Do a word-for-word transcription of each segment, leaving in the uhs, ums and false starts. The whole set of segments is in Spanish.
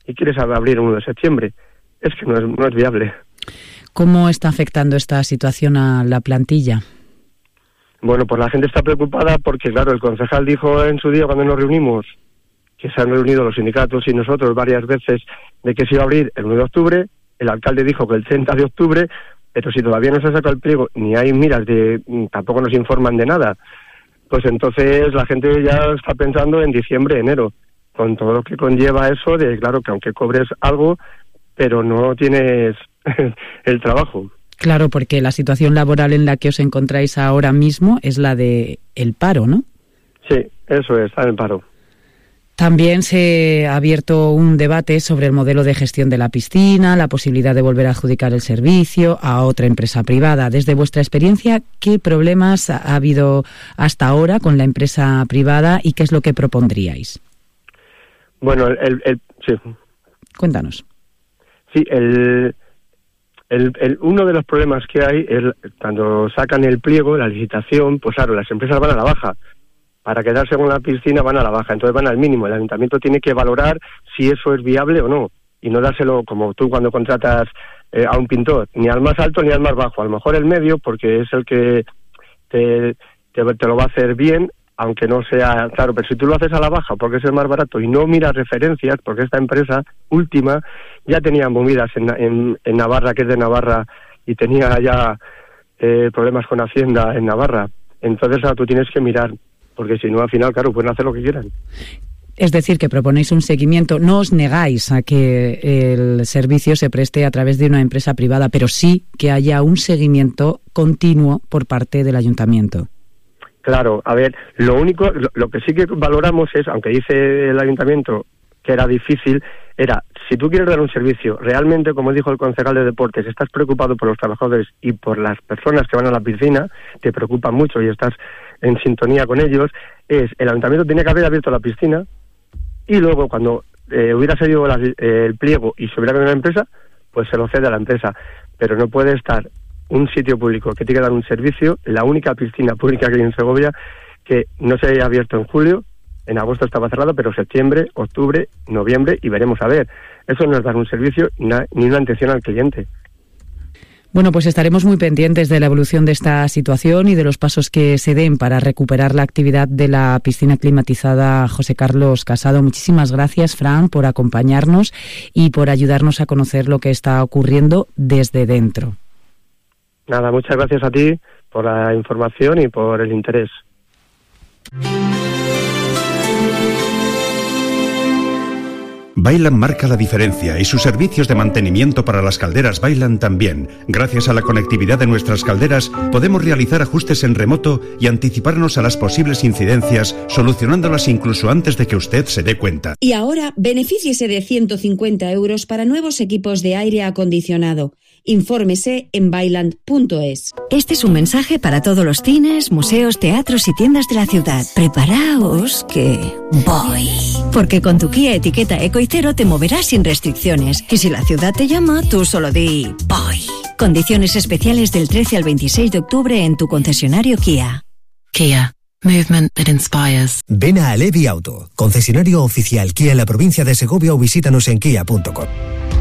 y quieres abrir el uno de septiembre. Es que no es, no es viable. ¿Cómo está afectando esta situación a la plantilla? Bueno, pues la gente está preocupada porque, claro, el concejal dijo en su día cuando nos reunimos, que se han reunido los sindicatos y nosotros varias veces, de que se iba a abrir el uno de octubre, el alcalde dijo que el treinta de octubre, pero si todavía no se ha sacado el pliego, ni hay miras, de, tampoco nos informan de nada, pues entonces la gente ya está pensando en diciembre, enero, con todo lo que conlleva eso de, claro, que aunque cobres algo, pero no tienes el trabajo. Claro, porque la situación laboral en la que os encontráis ahora mismo es la de el paro, ¿no? Sí, eso es, está en el paro. También se ha abierto un debate sobre el modelo de gestión de la piscina, la posibilidad de volver a adjudicar el servicio a otra empresa privada. Desde vuestra experiencia, ¿qué problemas ha habido hasta ahora con la empresa privada y qué es lo que propondríais? Bueno, el... el, el sí. Cuéntanos. Sí, el, el, el uno de los problemas que hay es cuando sacan el pliego, la licitación, pues claro, las empresas van a la baja. Para quedarse con la piscina van a la baja, entonces van al mínimo. El ayuntamiento tiene que valorar si eso es viable o no, y no dárselo como tú cuando contratas eh, a un pintor, ni al más alto ni al más bajo, a lo mejor el medio, porque es el que te, te, te lo va a hacer bien, aunque no sea, claro, pero si tú lo haces a la baja porque es el más barato y no miras referencias, porque esta empresa última ya tenía movidas en, en, en Navarra, que es de Navarra, y tenía ya eh, problemas con Hacienda en Navarra, entonces ahora tú tienes que mirar, porque si no, al final, claro, pueden hacer lo que quieran. Es decir, que proponéis un seguimiento, no os negáis a que el servicio se preste a través de una empresa privada, pero sí que haya un seguimiento continuo por parte del ayuntamiento. Claro, a ver, lo único, lo, lo que sí que valoramos es, aunque dice el ayuntamiento que era difícil, era, si tú quieres dar un servicio, realmente, como dijo el concejal de deportes, estás preocupado por los trabajadores y por las personas que van a la piscina, te preocupa mucho y estás en sintonía con ellos, es, el ayuntamiento tenía que haber abierto la piscina y luego cuando eh, hubiera salido la, eh, el pliego y se hubiera quedado una empresa, pues se lo cede a la empresa, pero no puede estar un sitio público que tiene que dar un servicio, la única piscina pública que hay en Segovia, que no se haya abierto en julio, en agosto estaba cerrado, pero septiembre, octubre, noviembre, y veremos a ver. Eso no es dar un servicio ni una atención al cliente. Bueno, pues estaremos muy pendientes de la evolución de esta situación y de los pasos que se den para recuperar la actividad de la piscina climatizada José Carlos Casado. Muchísimas gracias, Fran, por acompañarnos y por ayudarnos a conocer lo que está ocurriendo desde dentro. Nada, muchas gracias a ti por la información y por el interés. Vaillant marca la diferencia y sus servicios de mantenimiento para las calderas Vaillant también. Gracias a la conectividad de nuestras calderas podemos realizar ajustes en remoto y anticiparnos a las posibles incidencias, solucionándolas incluso antes de que usted se dé cuenta. Y ahora, benefíciese de ciento cincuenta euros para nuevos equipos de aire acondicionado. Infórmese en vaillant punto es. Este es un mensaje para todos los cines, museos, teatros y tiendas de la ciudad. Preparaos que voy. Porque con tu Kia etiqueta Eco y Cero te moverás sin restricciones. Y si la ciudad te llama, tú solo di voy. Condiciones especiales del trece al veintiséis de octubre en tu concesionario Kia. Kia. Movement that inspires. Ven a Alevi Auto, concesionario oficial Kia en la provincia de Segovia, o visítanos en kia punto com.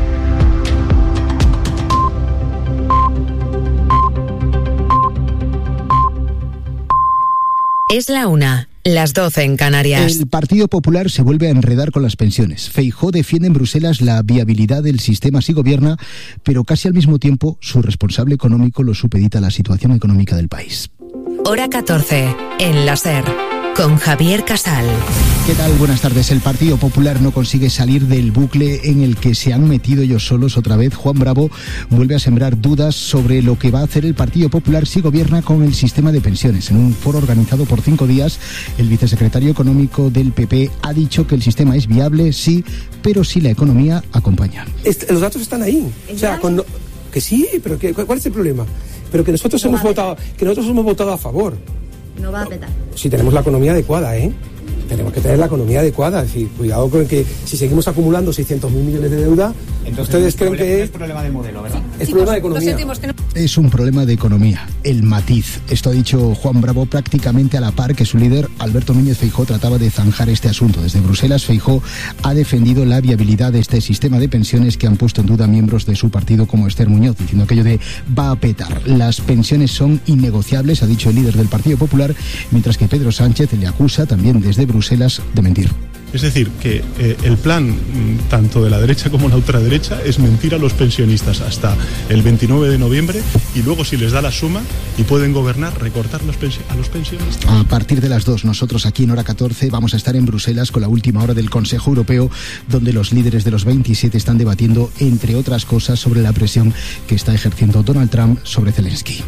Es la una, las doce en Canarias. El Partido Popular se vuelve a enredar con las pensiones. Feijóo defiende en Bruselas la viabilidad del sistema si gobierna, pero casi al mismo tiempo su responsable económico lo supedita la situación económica del país. Hora catorce, en la SER, con Javier Casal. ¿Qué tal? Buenas tardes. El Partido Popular no consigue salir del bucle en el que se han metido ellos solos otra vez. Juan Bravo vuelve a sembrar dudas sobre lo que va a hacer el Partido Popular si gobierna con el sistema de pensiones. En un foro organizado por cinco días, el vicesecretario económico del P P ha dicho que el sistema es viable, sí, pero si la economía acompaña. Este, los datos están ahí. O sea, con, que sí, pero que, ¿cuál es el problema? Pero que nosotros no hemos votado, que nosotros hemos votado a favor. No va a petar. Si tenemos la economía adecuada, ¿eh? tenemos que tener la economía adecuada. Es decir, cuidado con que si seguimos acumulando seiscientos mil millones de deuda, entonces ustedes creen que es... es problema de modelo, ¿verdad? Es sí, problema de economía. Es un problema de economía, el matiz. Esto ha dicho Juan Bravo prácticamente a la par que su líder, Alberto Núñez Feijóo, trataba de zanjar este asunto. Desde Bruselas, Feijóo ha defendido la viabilidad de este sistema de pensiones que han puesto en duda miembros de su partido como Esther Muñoz, diciendo aquello de va a petar. Las pensiones son innegociables, ha dicho el líder del Partido Popular, mientras que Pedro Sánchez le acusa también desde Bruselas de mentir. Es decir, que eh, el plan tanto de la derecha como la ultraderecha es mentir a los pensionistas hasta el veintinueve de noviembre y luego, si les da la suma y pueden gobernar, recortar los pensi- a los pensionistas. A partir de las dos, nosotros aquí en Hora catorce vamos a estar en Bruselas con la última hora del Consejo Europeo, donde los líderes de los veintisiete están debatiendo, entre otras cosas, sobre la presión que está ejerciendo Donald Trump sobre Zelensky.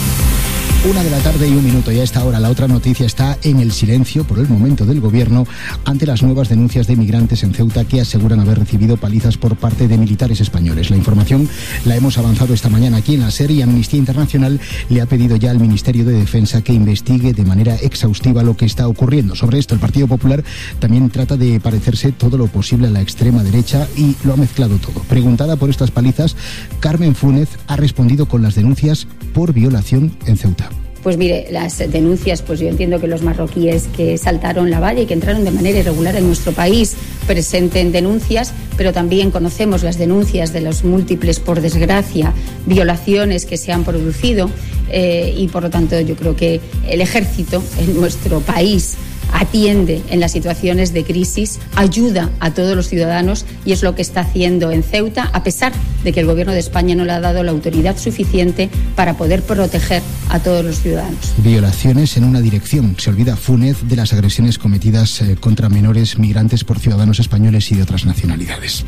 Una de la tarde y un minuto, y a esta hora la otra noticia está en el silencio por el momento del gobierno ante las nuevas denuncias de migrantes en Ceuta que aseguran haber recibido palizas por parte de militares españoles. La información la hemos avanzado esta mañana aquí en la SER y Amnistía Internacional le ha pedido ya al Ministerio de Defensa que investigue de manera exhaustiva lo que está ocurriendo. Sobre esto, el Partido Popular también trata de parecerse todo lo posible a la extrema derecha y lo ha mezclado todo. Preguntada por estas palizas, Carmen Funes ha respondido con las denuncias por violación en Ceuta. Pues mire, las denuncias, pues yo entiendo que los marroquíes que saltaron la valla y que entraron de manera irregular en nuestro país presenten denuncias, pero también conocemos las denuncias de los múltiples, por desgracia, violaciones que se han producido eh, y por lo tanto yo creo que el ejército en nuestro país atiende en las situaciones de crisis, ayuda a todos los ciudadanos y es lo que está haciendo en Ceuta, a pesar de que el Gobierno de España no le ha dado la autoridad suficiente para poder proteger a todos los ciudadanos. Violaciones en una dirección. Se olvida Funes de las agresiones cometidas eh, contra menores migrantes por ciudadanos españoles y de otras nacionalidades.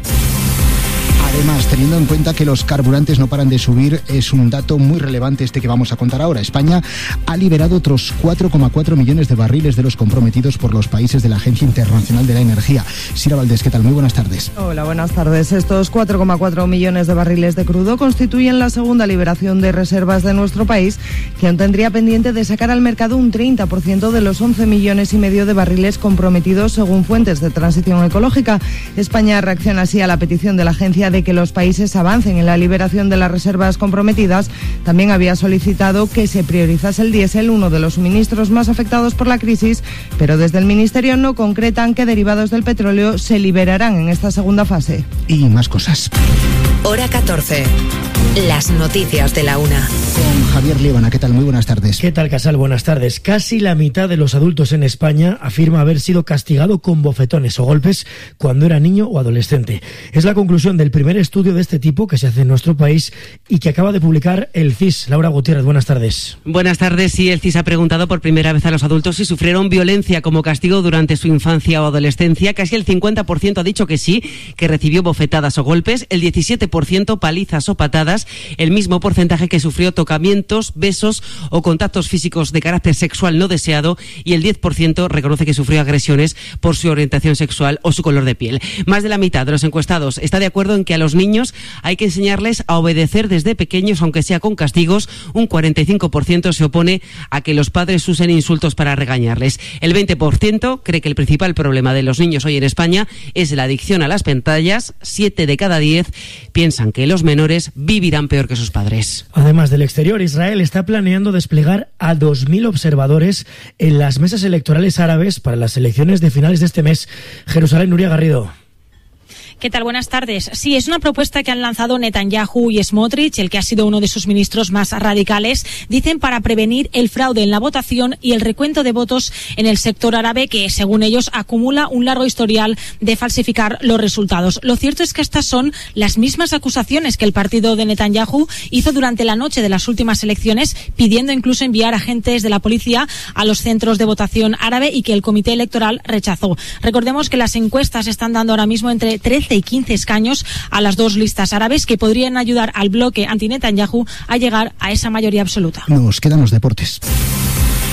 Además, teniendo en cuenta que los carburantes no paran de subir, es un dato muy relevante este que vamos a contar ahora. España ha liberado otros cuatro coma cuatro millones de barriles de los comprometidos por los países de la Agencia Internacional de la Energía. Sira Valdés, ¿qué tal? Muy buenas tardes. Hola, buenas tardes. Estos cuatro coma cuatro millones de barriles de crudo constituyen la segunda liberación de reservas de nuestro país, que aún tendría pendiente de sacar al mercado un treinta por ciento de los once millones y medio de barriles comprometidos según fuentes de transición ecológica. España reacciona así a la petición de la agencia de que los países avancen en la liberación de las reservas comprometidas. También había solicitado que se priorizase el diésel, uno de los suministros más afectados por la crisis, pero desde el Ministerio no concretan qué derivados del petróleo se liberarán en esta segunda fase. Y más cosas. Hora catorce. Las noticias de la una. Con Javier Líbana, ¿qué tal? Muy buenas tardes. ¿Qué tal, Casal? Buenas tardes. Casi la mitad de los adultos en España afirma haber sido castigado con bofetones o golpes cuando era niño o adolescente. Es la conclusión del primer estudio de este tipo que se hace en nuestro país y que acaba de publicar el C I S. Laura Gutiérrez, buenas tardes. Buenas tardes. Sí, el C I S ha preguntado por primera vez a los adultos si sufrieron violencia como castigo durante su infancia o adolescencia. Casi el cincuenta por ciento ha dicho que sí, que recibió bofetadas o golpes, el diecisiete por ciento palizas o patadas, el mismo porcentaje que sufrió tocamientos, besos o contactos físicos de carácter sexual no deseado, y el diez por ciento reconoce que sufrió agresiones por su orientación sexual o su color de piel. Más de la mitad de los encuestados está de acuerdo en que a los niños hay que enseñarles a obedecer desde pequeños, aunque sea con castigos. Un cuarenta y cinco por ciento se opone a que los padres usen insultos para regañarles. El veinte por ciento cree que el principal problema de los niños hoy en España es la adicción a las pantallas. Siete de cada diez piensan que los menores vivirán peor que sus padres. Además del exterior, Israel está planeando desplegar a dos mil observadores en las mesas electorales árabes para las elecciones de finales de este mes. Jerusalén, Nuria Garrido. ¿Qué tal? Buenas tardes. Sí, es una propuesta que han lanzado Netanyahu y Smotrich, el que ha sido uno de sus ministros más radicales, dicen para prevenir el fraude en la votación y el recuento de votos en el sector árabe, que según ellos acumula un largo historial de falsificar los resultados. Lo cierto es que estas son las mismas acusaciones que el partido de Netanyahu hizo durante la noche de las últimas elecciones, pidiendo incluso enviar agentes de la policía a los centros de votación árabe, y que el comité electoral rechazó. Recordemos que las encuestas están dando ahora mismo entre trece y quince escaños a las dos listas árabes, que podrían ayudar al bloque anti-Netanyahu a llegar a esa mayoría absoluta. Nos quedan los deportes.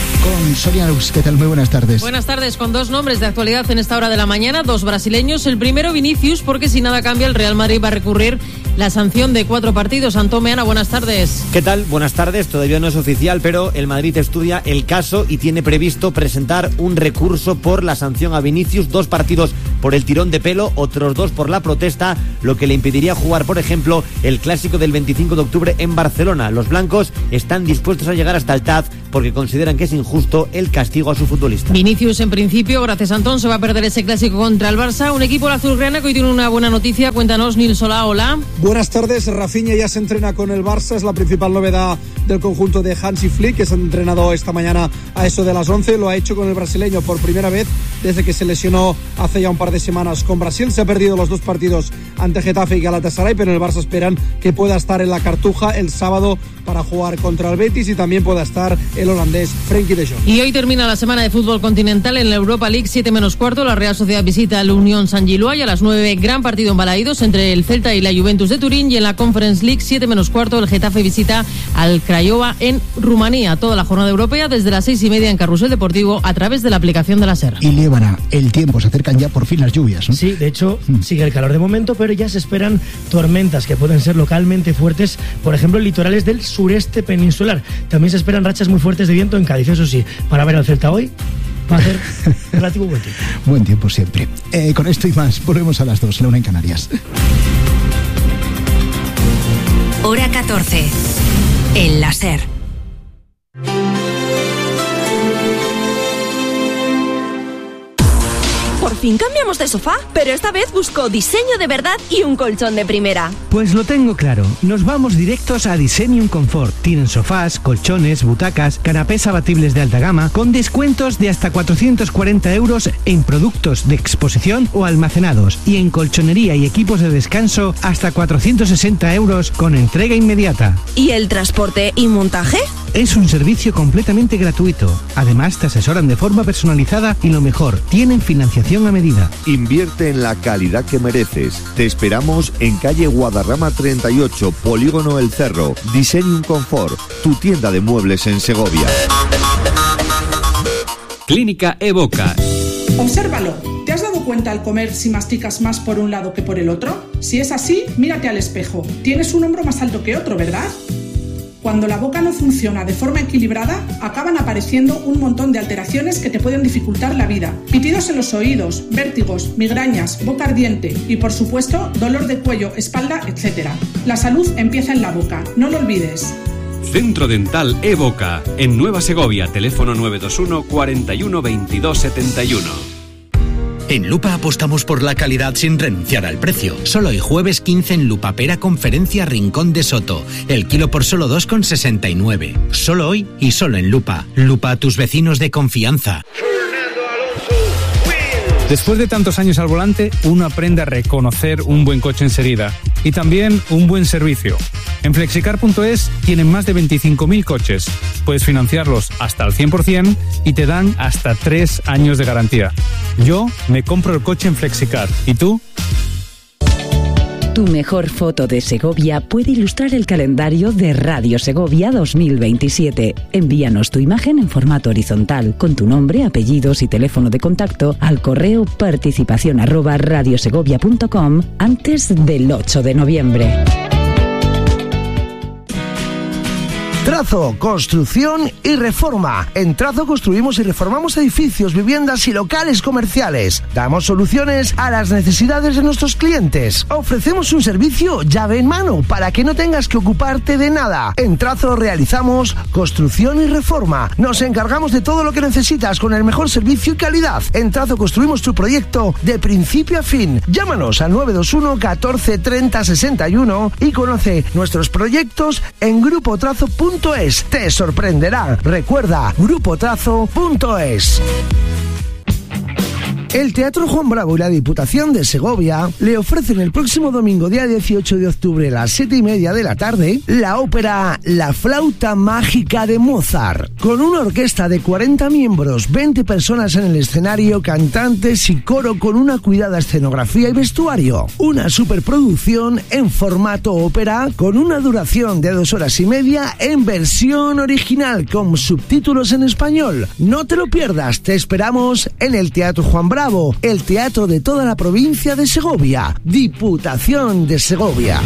Con Sonia Lux. ¿Qué tal? Muy buenas tardes. Buenas tardes, con dos nombres de actualidad en esta hora de la mañana, dos brasileños. El primero, Vinicius, porque si nada cambia, el Real Madrid va a recurrir la sanción de cuatro partidos. Antón Meana, buenas tardes. ¿Qué tal? Buenas tardes. Todavía no es oficial, pero el Madrid estudia el caso y tiene previsto presentar un recurso por la sanción a Vinicius. Dos partidos por el tirón de pelo, otros dos por la protesta, lo que le impediría jugar, por ejemplo, el clásico del veinticinco de octubre en Barcelona. Los blancos están dispuestos a llegar hasta el T A Z porque consideran que es injusto el castigo a su futbolista. Vinicius, en principio, gracias a Antón, se va a perder ese clásico contra el Barça. Un equipo azulgrana que hoy tiene una buena noticia. Cuéntanos, Nil Solá, hola. Buenas tardes. Rafinha ya se entrena con el Barça, es la principal novedad del conjunto de Hansi Flick, que se ha entrenado esta mañana a eso de las once. Lo ha hecho con el brasileño por primera vez desde que se lesionó hace ya un par de semanas con Brasil. Se ha perdido los dos partidos ante Getafe y Galatasaray, pero en el Barça esperan que pueda estar en la Cartuja el sábado para jugar contra el Betis y también pueda estar el holandés Frenkie de Jong. Y hoy termina la semana de fútbol continental en la Europa League, siete menos cuarto. La Real Sociedad visita al Unión San Gilois, a las nueve gran partido en Balaídos entre el Celta y la Juventus de Turín, y en la Conference League, siete menos cuarto, el Getafe visita al Craiova en Rumanía. Toda la jornada europea desde las seis y media en Carrusel Deportivo a través de la aplicación de la SER. Y Líbana, el tiempo, se acercan ya por fin las lluvias, ¿no? Sí, de hecho, mm. sigue el calor de momento, pero ya se esperan tormentas que pueden ser localmente fuertes, por ejemplo, en litorales del sureste peninsular. También se esperan rachas muy fuertes de viento en Cádiz, eso sí, para ver al Celta hoy va a hacer relativo buen tiempo. Buen tiempo siempre. Eh, con esto y más, volvemos a las dos, la una en Canarias. Hora catorce, en la SER. Por fin cambiamos de sofá, pero esta vez busco diseño de verdad y un colchón de primera. Pues lo tengo claro, nos vamos directos a Designium Comfort. Tienen sofás, colchones, butacas, canapés abatibles de alta gama, con descuentos de hasta cuatrocientos cuarenta euros en productos de exposición o almacenados, y en colchonería y equipos de descanso hasta cuatrocientos sesenta euros con entrega inmediata. ¿Y el transporte y montaje? Es un servicio completamente gratuito. Además, te asesoran de forma personalizada y lo mejor, tienen financiación a medida. Invierte en la calidad que mereces. Te esperamos en calle Guadarrama treinta y ocho, Polígono El Cerro. Designium Comfort, tu tienda de muebles en Segovia. Clínica Evoca. Obsérvalo. ¿Te has dado cuenta al comer si masticas más por un lado que por el otro? Si es así, mírate al espejo. Tienes un hombro más alto que otro, ¿verdad? Cuando la boca no funciona de forma equilibrada, acaban apareciendo un montón de alteraciones que te pueden dificultar la vida. Pitidos en los oídos, vértigos, migrañas, boca ardiente y, por supuesto, dolor de cuello, espalda, etcétera. La salud empieza en la boca, no lo olvides. Centro Dental Evoca, en Nueva Segovia, teléfono nueve dos uno, cuarenta y uno, veintidós setenta y uno. En Lupa apostamos por la calidad sin renunciar al precio. Solo hoy jueves quince en Lupapera Conferencia Rincón de Soto. El kilo por solo dos con sesenta y nueve. Solo hoy y solo en Lupa. Lupa, tus vecinos de confianza. Después de tantos años al volante, uno aprende a reconocer un buen coche enseguida y también un buen servicio. En flexicar punto es tienen más de veinticinco mil coches. Puedes financiarlos hasta al cien por ciento y te dan hasta tres años de garantía. Yo me compro el coche en Flexicar. ¿Y tú? Tu mejor foto de Segovia puede ilustrar el calendario de Radio Segovia dos mil veintisiete. Envíanos tu imagen en formato horizontal con tu nombre, apellidos y teléfono de contacto al correo participación arroba radiosegovia punto com antes del ocho de noviembre. Trazo, construcción y reforma. En Trazo construimos y reformamos edificios, viviendas y locales comerciales. Damos soluciones a las necesidades de nuestros clientes. Ofrecemos un servicio llave en mano para que no tengas que ocuparte de nada. En Trazo realizamos construcción y reforma. Nos encargamos de todo lo que necesitas con el mejor servicio y calidad. En Trazo construimos tu proyecto de principio a fin. Llámanos al nueve dos uno, catorce, treinta, sesenta y uno y conoce nuestros proyectos en grupo trazo punto es. Te sorprenderá. Recuerda, grupo trazo punto es. El Teatro Juan Bravo y la Diputación de Segovia le ofrecen el próximo domingo, día dieciocho de octubre, a las siete y media de la tarde, la ópera La Flauta Mágica de Mozart, con una orquesta de cuarenta miembros, veinte personas en el escenario, cantantes y coro con una cuidada escenografía y vestuario. Una superproducción en formato ópera con una duración de dos horas y media en versión original con subtítulos en español. No te lo pierdas, te esperamos en el Teatro Juan Bravo, el teatro de toda la provincia de Segovia, Diputación de Segovia.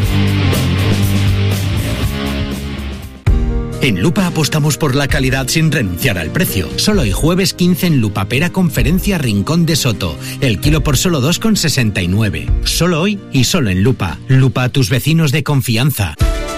En Lupa apostamos por la calidad sin renunciar al precio. Solo hoy jueves quince en Lupa Pera Conferencia Rincón de Soto. El kilo por solo dos con sesenta y nueve. Solo hoy y solo en Lupa. Lupa, tus vecinos de confianza.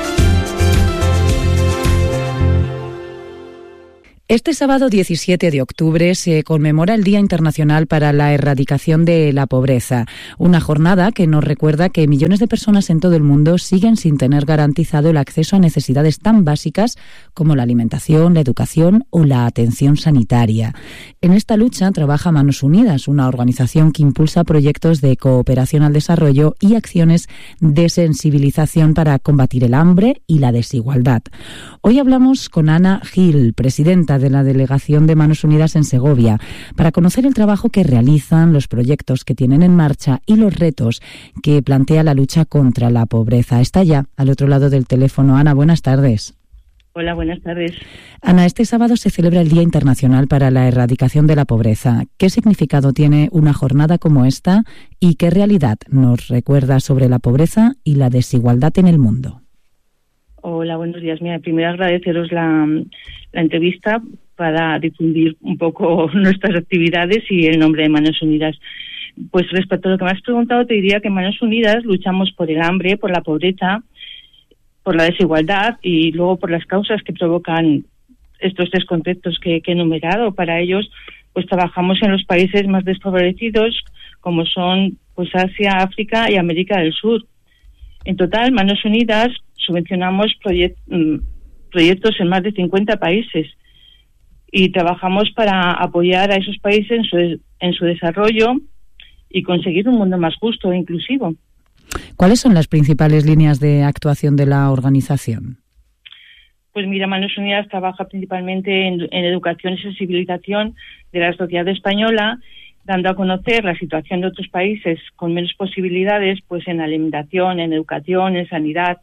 Este sábado diecisiete de octubre se conmemora el Día Internacional para la Erradicación de la Pobreza, una jornada que nos recuerda que millones de personas en todo el mundo siguen sin tener garantizado el acceso a necesidades tan básicas como la alimentación, la educación o la atención sanitaria. En esta lucha trabaja Manos Unidas, una organización que impulsa proyectos de cooperación al desarrollo y acciones de sensibilización para combatir el hambre y la desigualdad. Hoy hablamos con Ana Gil, presidenta de la Delegación de Manos Unidas en Segovia, para conocer el trabajo que realizan, los proyectos que tienen en marcha y los retos que plantea la lucha contra la pobreza. Está ya al otro lado del teléfono. Ana, buenas tardes. Hola, buenas tardes. Ana, este sábado se celebra el Día Internacional para la Erradicación de la Pobreza. ¿Qué significado tiene una jornada como esta y qué realidad nos recuerda sobre la pobreza y la desigualdad en el mundo? Hola, buenos días. Mira, primero agradeceros la, la entrevista para difundir un poco nuestras actividades y el nombre de Manos Unidas. Pues respecto a lo que me has preguntado, te diría que en Manos Unidas luchamos por el hambre, por la pobreza, por la desigualdad y luego por las causas que provocan estos tres conceptos que, que he enumerado. Para ellos, pues trabajamos en los países más desfavorecidos, como son pues Asia, África y América del Sur. En total, Manos Unidas subvencionamos proyect, proyectos en más de cincuenta países y trabajamos para apoyar a esos países en su, en su desarrollo y conseguir un mundo más justo e inclusivo. ¿Cuáles son las principales líneas de actuación de la organización? Pues mira, Manos Unidas trabaja principalmente en, en educación y sensibilización de la sociedad española, dando a conocer la situación de otros países con menos posibilidades, pues en alimentación, en educación, en sanidad,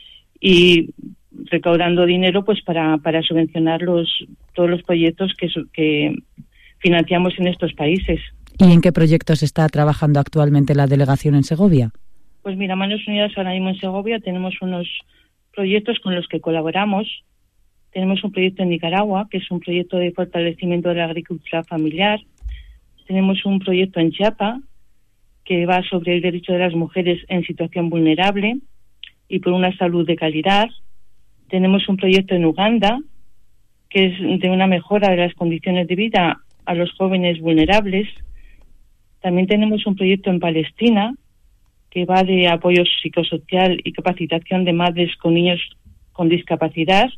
y recaudando dinero pues para, para subvencionar los, todos los proyectos que, que financiamos en estos países. ¿Y en qué proyectos está trabajando actualmente la delegación en Segovia? Pues mira, Manos Unidas ahora mismo en Segovia tenemos unos proyectos con los que colaboramos. Tenemos un proyecto en Nicaragua, que es un proyecto de fortalecimiento de la agricultura familiar. Tenemos un proyecto en Chiapas, que va sobre el derecho de las mujeres en situación vulnerable y por una salud de calidad. Tenemos un proyecto en Uganda, que es de una mejora de las condiciones de vida a los jóvenes vulnerables. También tenemos un proyecto en Palestina, que va de apoyo psicosocial y capacitación de madres con niños con discapacidad.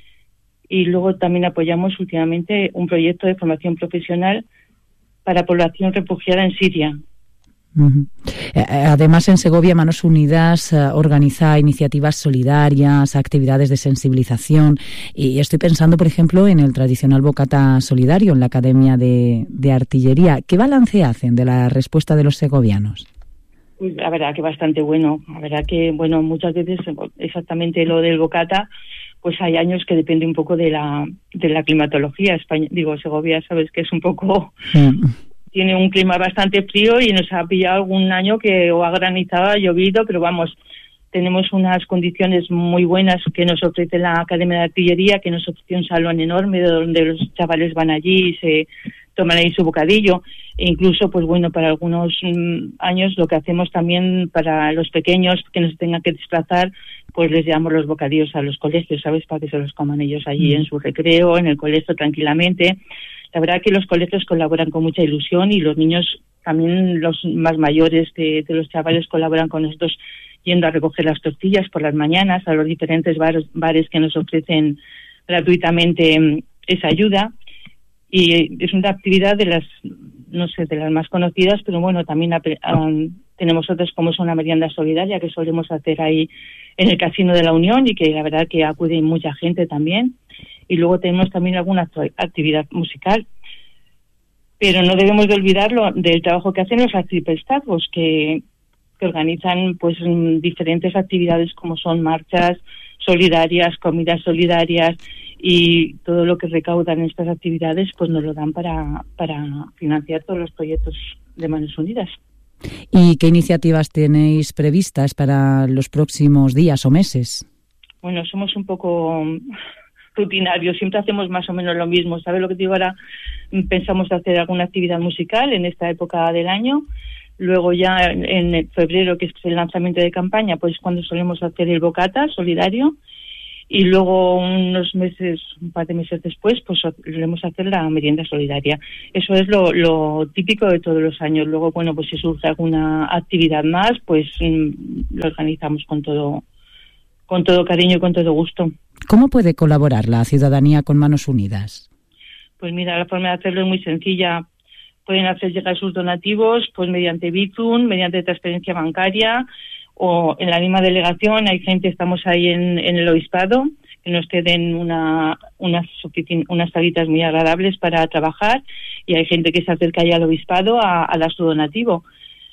Y luego también apoyamos últimamente un proyecto de formación profesional para población refugiada en Siria. Uh-huh. Además, en Segovia, Manos Unidas uh, organiza iniciativas solidarias, actividades de sensibilización, y estoy pensando, por ejemplo, en el tradicional bocata solidario en la Academia de, de Artillería. ¿Qué balance hacen de la respuesta de los segovianos? Pues la verdad que bastante bueno. La verdad que, bueno, muchas veces exactamente lo del bocata, pues hay años que depende un poco de la de la climatología. España, digo, Segovia, sabes que es un poco... Mm. Tiene un clima bastante frío y nos ha pillado algún año que o ha granizado, ha llovido, pero vamos, tenemos unas condiciones muy buenas que nos ofrece la Academia de Artillería, que nos ofrece un salón enorme donde los chavales van allí y se toman ahí su bocadillo. E incluso, pues bueno, para algunos mm, años lo que hacemos también para los pequeños que no se tengan que desplazar, pues les llevamos los bocadillos a los colegios, ¿sabes? Para que se los coman ellos allí mm. en su recreo, en el colegio tranquilamente. La verdad que los colegios colaboran con mucha ilusión y los niños, también los más mayores de, de los chavales, colaboran con nosotros yendo a recoger las tortillas por las mañanas a los diferentes bares, bares que nos ofrecen gratuitamente esa ayuda. Y es una actividad de las no sé, de las más conocidas, pero bueno, también um, tenemos otras como son la merienda solidaria que solemos hacer ahí en el Casino de la Unión y que la verdad que acude mucha gente también. Y luego tenemos también alguna actividad musical. Pero no debemos de olvidarlo del trabajo que hacen los arciprestazgos, que, que organizan pues diferentes actividades como son marchas solidarias, comidas solidarias, y todo lo que recaudan en estas actividades pues nos lo dan para, para financiar todos los proyectos de Manos Unidas. ¿Y qué iniciativas tenéis previstas para los próximos días o meses? Bueno, somos un poco rutinarios, siempre hacemos más o menos lo mismo. ¿Sabes lo que te digo? Ahora pensamos hacer alguna actividad musical en esta época del año. Luego ya en febrero, que es el lanzamiento de campaña, pues cuando solemos hacer el bocata solidario. Y luego unos meses, un par de meses después, pues solemos hacer la merienda solidaria. Eso es lo, lo típico de todos los años. Luego, bueno, pues si surge alguna actividad más, pues mm, lo organizamos con todo, con todo cariño y con todo gusto. ¿Cómo puede colaborar la ciudadanía con Manos Unidas? Pues mira, la forma de hacerlo es muy sencilla. Pueden hacer llegar sus donativos pues mediante Bizum, mediante transferencia bancaria, o en la misma delegación hay gente, estamos ahí en, en el obispado, que nos ceden una, unas, unas salitas muy agradables para trabajar, y hay gente que se acerca ahí al obispado a, a dar su donativo.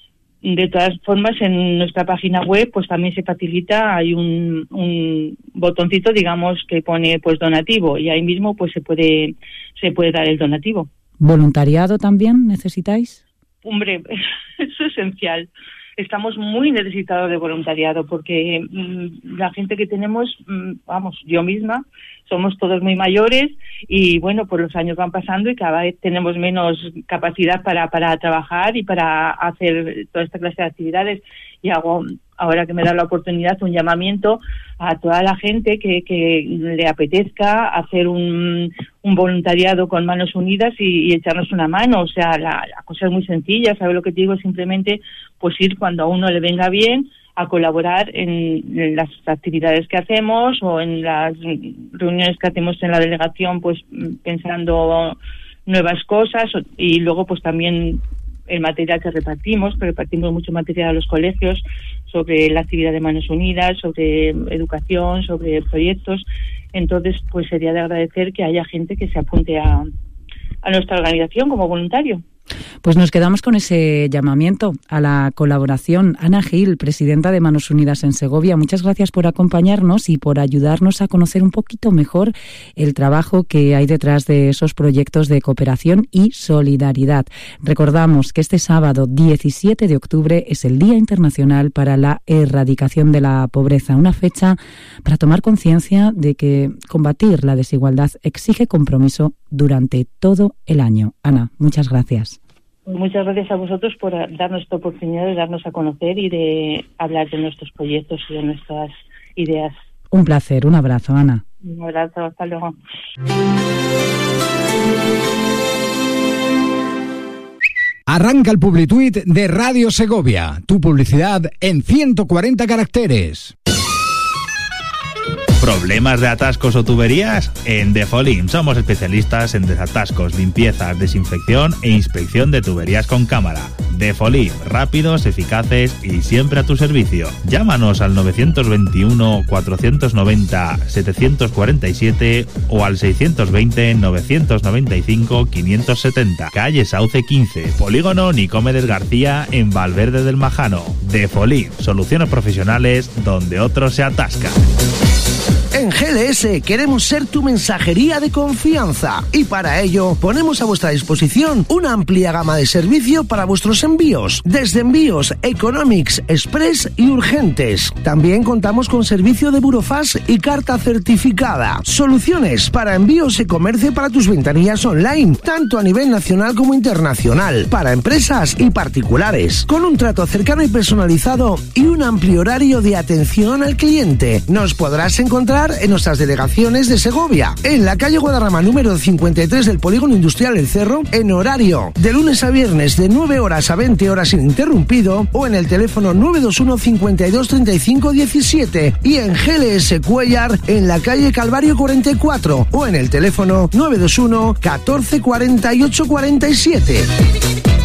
De todas formas, en nuestra página web pues también se facilita, hay un, un botoncito, digamos, que pone pues donativo, y ahí mismo pues se puede, se puede dar el donativo. ¿Voluntariado también necesitáis? Hombre, eso es esencial. Estamos muy necesitados de voluntariado porque mmm, la gente que tenemos, mmm, vamos, yo misma, somos todos muy mayores y bueno, pues los años van pasando y cada vez tenemos menos capacidad para, para trabajar y para hacer toda esta clase de actividades. Y hago, ahora que me da la oportunidad, un llamamiento a toda la gente que, que le apetezca hacer un, un voluntariado con Manos Unidas y, y echarnos una mano. O sea, la, la cosa es muy sencilla, ¿sabes lo que te digo? Simplemente pues ir cuando a uno le venga bien a colaborar en, en las actividades que hacemos o en las reuniones que hacemos en la delegación, pues pensando nuevas cosas, y luego pues también el material que repartimos, que repartimos mucho material a los colegios sobre la actividad de Manos Unidas, sobre educación, sobre proyectos. Entonces, pues sería de agradecer que haya gente que se apunte a, a nuestra organización como voluntario. Pues nos quedamos con ese llamamiento a la colaboración. Ana Gil, presidenta de Manos Unidas en Segovia, muchas gracias por acompañarnos y por ayudarnos a conocer un poquito mejor el trabajo que hay detrás de esos proyectos de cooperación y solidaridad. Recordamos que este sábado diecisiete de octubre es el Día Internacional para la Erradicación de la Pobreza, una fecha para tomar conciencia de que combatir la desigualdad exige compromiso durante todo el año. Ana, muchas gracias. Muchas gracias a vosotros por darnos esta oportunidad de darnos a conocer y de hablar de nuestros proyectos y de nuestras ideas. Un placer, un abrazo, Ana. Un abrazo, hasta luego. Arranca el Publituit de Radio Segovia, tu publicidad en ciento cuarenta caracteres. ¿Problemas de atascos o tuberías? En Defolim somos especialistas en desatascos, limpiezas, desinfección e inspección de tuberías con cámara. Defolim, rápidos, eficaces y siempre a tu servicio. Llámanos al nueve dos uno, cuatro nueve cero, siete cuatro siete o al seis dos cero, nueve nueve cinco, cinco siete cero. Calle Sauce quince, Polígono Nicomedes García en Valverde del Majano. Defolim, soluciones profesionales donde otros se atascan. En G L S queremos ser tu mensajería de confianza y para ello ponemos a vuestra disposición una amplia gama de servicio para vuestros envíos, desde envíos Economics, Express y urgentes. También contamos con servicio de burofax y carta certificada. Soluciones para envíos y comercio para tus ventanillas online, tanto a nivel nacional como internacional, para empresas y particulares, con un trato cercano y personalizado y un amplio horario de atención al cliente. Nos podrás encontrar en nuestras delegaciones de Segovia, en la calle Guadarrama número cincuenta y tres del Polígono Industrial El Cerro, en horario de lunes a viernes de nueve horas a veinte horas ininterrumpido, o en el teléfono nueve dos uno, cincuenta y dos, treinta y cinco, diecisiete, y en G L S Cuellar en la calle Calvario cuarenta y cuatro, o en el teléfono nueve dos uno, catorce, cuarenta y ocho, cuarenta y siete.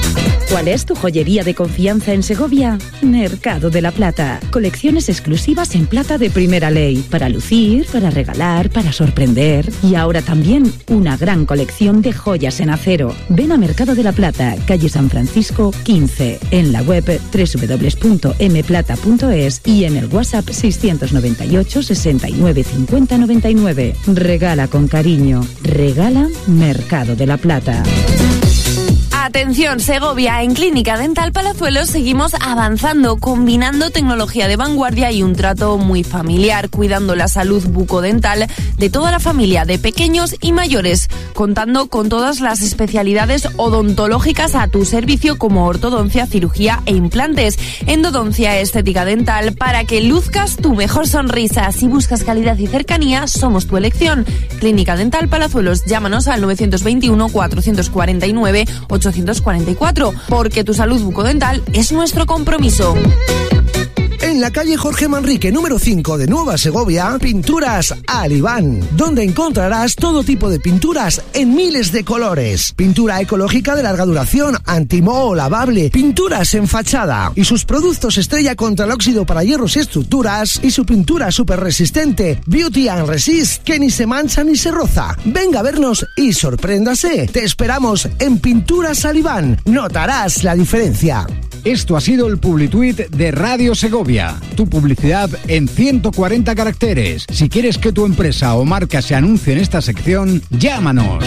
¿Cuál es tu joyería de confianza en Segovia? Mercado de la Plata. Colecciones exclusivas en plata de primera ley. Para lucir, para regalar, para sorprender. Y ahora también una gran colección de joyas en acero. Ven a Mercado de la Plata, calle San Francisco quince. En la web doble u doble u doble u punto m plata punto es y en el WhatsApp seiscientos noventa y ocho, sesenta y nueve, cincuenta, noventa y nueve. Regala con cariño. Regala Mercado de la Plata. Atención, Segovia, en Clínica Dental Palazuelos seguimos avanzando, combinando tecnología de vanguardia y un trato muy familiar, cuidando la salud bucodental de toda la familia, de pequeños y mayores, contando con todas las especialidades odontológicas a tu servicio como ortodoncia, cirugía e implantes, endodoncia, estética dental, para que luzcas tu mejor sonrisa. Si buscas calidad y cercanía, somos tu elección. Clínica Dental Palazuelos, llámanos al nueve dos uno, cuatro cuatro nueve, ochocientos cuarenta y cuatro, porque tu salud bucodental es nuestro compromiso. En la calle Jorge Manrique, número cinco de Nueva Segovia, Pinturas Alibán, donde encontrarás todo tipo de pinturas en miles de colores. Pintura ecológica de larga duración, antimoho, lavable, pinturas en fachada y sus productos estrella contra el óxido para hierros y estructuras y su pintura súper resistente, Beauty and Resist, que ni se mancha ni se roza. Venga a vernos y sorpréndase. Te esperamos en Pinturas Alibán. Notarás la diferencia. Esto ha sido el Publituit de Radio Segovia. Tu publicidad en ciento cuarenta caracteres. Si quieres que tu empresa o marca se anuncie en esta sección, llámanos.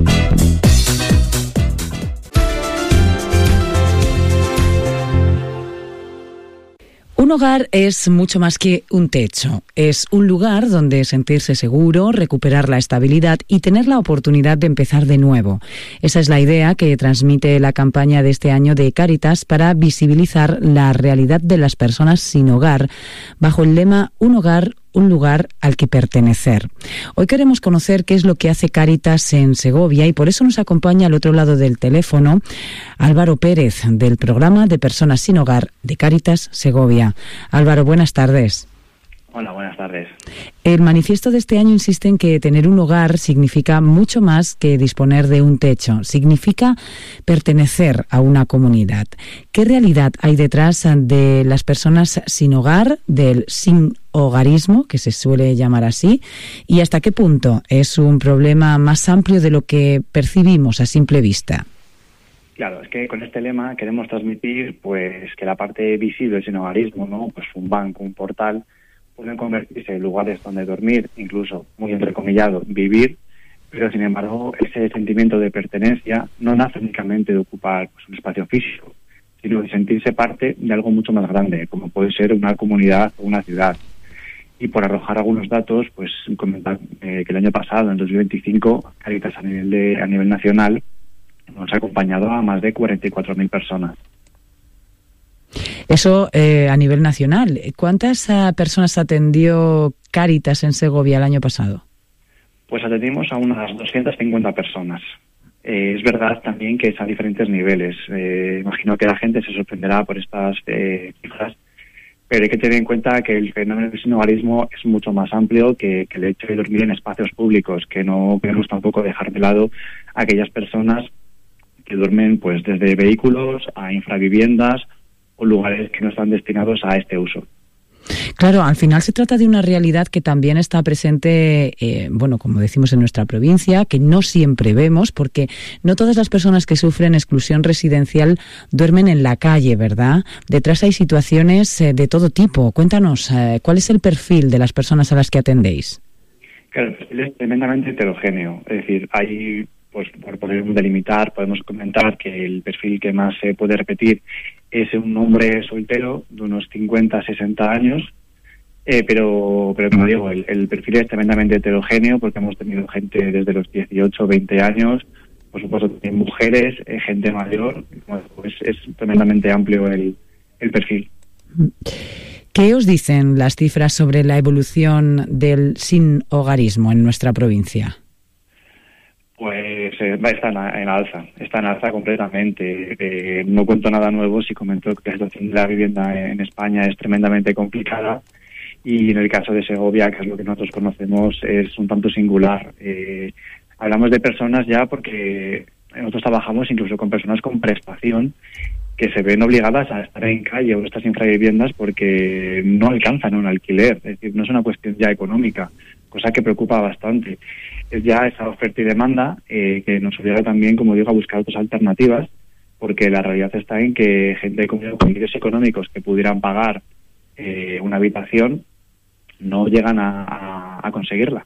Un hogar es mucho más que un techo. Es un lugar donde sentirse seguro, recuperar la estabilidad y tener la oportunidad de empezar de nuevo. Esa es la idea que transmite la campaña de este año de Cáritas para visibilizar la realidad de las personas sin hogar, bajo el lema Un hogar, un lugar al que pertenecer. Hoy queremos conocer qué es lo que hace Cáritas en Segovia y por eso nos acompaña al otro lado del teléfono Álvaro Pérez, del programa de Personas sin Hogar de Cáritas Segovia. Álvaro, buenas tardes. Hola, buenas tardes. El manifiesto de este año insiste en que tener un hogar significa mucho más que disponer de un techo. Significa pertenecer a una comunidad. ¿Qué realidad hay detrás de las personas sin hogar, del sin hogarismo, que se suele llamar así? ¿Y hasta qué punto es un problema más amplio de lo que percibimos a simple vista? Claro, es que con este lema queremos transmitir pues que la parte visible del sin hogarismo, ¿no? Pues un banco, un portal, pueden convertirse en lugares donde dormir, incluso, muy entrecomillado, vivir, pero sin embargo ese sentimiento de pertenencia no nace únicamente de ocupar pues, un espacio físico, sino de sentirse parte de algo mucho más grande, como puede ser una comunidad o una ciudad. Y por arrojar algunos datos, pues comentar eh, que el año pasado, en dos mil veinticinco, Cáritas a nivel de a nivel nacional nos ha acompañado a más de cuarenta y cuatro mil personas. Eso eh, a nivel nacional. ¿Cuántas uh, personas atendió Cáritas en Segovia el año pasado? Pues atendimos a unas doscientas cincuenta personas. Eh, es verdad también que es a diferentes niveles. Eh, imagino que la gente se sorprenderá por estas eh, cifras, pero hay que tener en cuenta que el fenómeno del sin hogarismo es mucho más amplio que, que el hecho de dormir en espacios públicos, que no queremos tampoco dejar de lado a aquellas personas que duermen pues desde vehículos a infraviviendas o lugares que no están destinados a este uso. Claro, al final se trata de una realidad que también está presente, eh, bueno, como decimos en nuestra provincia, que no siempre vemos, porque no todas las personas que sufren exclusión residencial duermen en la calle, ¿verdad? Detrás hay situaciones eh, de todo tipo. Cuéntanos, eh, ¿cuál es el perfil de las personas a las que atendéis? Claro, el perfil es tremendamente heterogéneo. Es decir, hay, pues por poder delimitar, podemos comentar que el perfil que más se puede repetir es un hombre soltero de unos cincuenta a sesenta años, eh, pero, pero como digo, el, el perfil es tremendamente heterogéneo porque hemos tenido gente desde los dieciocho, veinte años, por supuesto también mujeres, eh, gente mayor, pues es tremendamente amplio el, el perfil. ¿Qué os dicen las cifras sobre la evolución del sin hogarismo en nuestra provincia? Pues eh, está en, en alza, está en alza completamente. Eh, no cuento nada nuevo si comento que la situación de la vivienda en España es tremendamente complicada y en el caso de Segovia, que es lo que nosotros conocemos, es un tanto singular. Eh, hablamos de personas ya porque nosotros trabajamos incluso con personas con prestación que se ven obligadas a estar en calle o estas infraviviendas porque no alcanzan un alquiler. Es decir, no es una cuestión ya económica, cosa que preocupa bastante. Es ya esa oferta y demanda eh, que nos obliga también, como digo, a buscar otras alternativas, porque la realidad está en que gente con medios económicos que pudieran pagar eh, una habitación no llegan a, a, a conseguirla.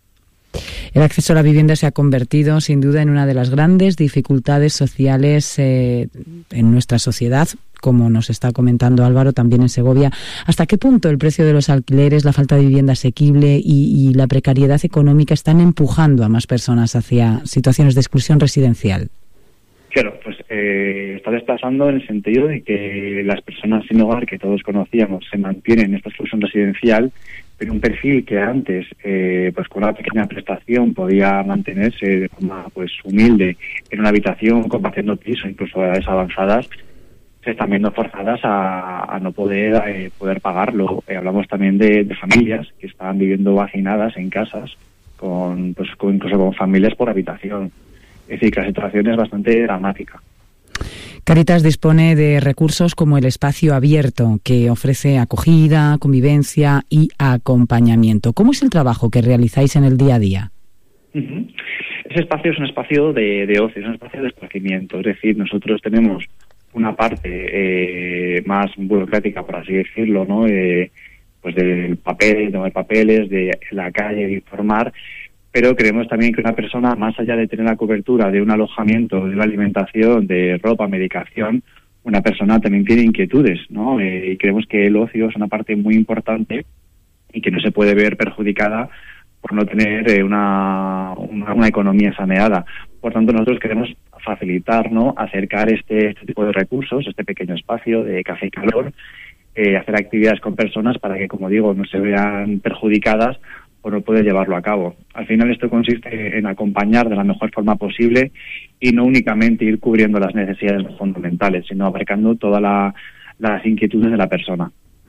El acceso a la vivienda se ha convertido, sin duda, en una de las grandes dificultades sociales eh, en nuestra sociedad, como nos está comentando Álvaro, también en Segovia. ¿Hasta qué punto el precio de los alquileres, la falta de vivienda asequible y, y la precariedad económica están empujando a más personas hacia situaciones de exclusión residencial? Claro, pues eh, está desplazando en el sentido de que las personas sin hogar que todos conocíamos se mantienen en esta exclusión residencial, pero un perfil que antes, eh, pues con una pequeña prestación podía mantenerse de forma pues humilde en una habitación compartiendo piso, incluso a edades avanzadas, se están viendo forzadas a, a no poder eh, poder pagarlo. Eh, hablamos también de, de familias que están viviendo hacinadas en casas, con pues con, incluso con familias por habitación. Es decir, que la situación es bastante dramática. Cáritas dispone de recursos como el espacio abierto, que ofrece acogida, convivencia y acompañamiento. ¿Cómo es el trabajo que realizáis en el día a día? Uh-huh. Ese espacio es un espacio de, de ocio, es un espacio de esparcimiento. Es decir, nosotros tenemos una parte eh, más burocrática, por así decirlo, ¿no? Eh, pues del papel, de tomar papeles, de la calle, de informar. Pero creemos también que una persona, más allá de tener la cobertura de un alojamiento, de una alimentación, de ropa, medicación, una persona también tiene inquietudes, ¿no? Eh, y creemos que el ocio es una parte muy importante y que no se puede ver perjudicada por no tener eh, una, una, una economía saneada. Por tanto, nosotros queremos facilitar, ¿no?, acercar este, este tipo de recursos, este pequeño espacio de café y calor, eh, hacer actividades con personas para que, como digo, no se vean perjudicadas o no puede llevarlo a cabo. Al final esto consiste en acompañar de la mejor forma posible y no únicamente ir cubriendo las necesidades fundamentales, sino abarcando todas la, las inquietudes de la persona.